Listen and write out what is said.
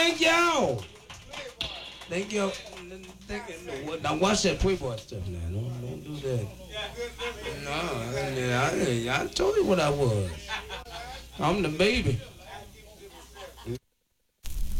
Thank y'all. Thank you. Now watch that Playboy stuff now. Don't do that. No, I told you what I was. I'm the baby.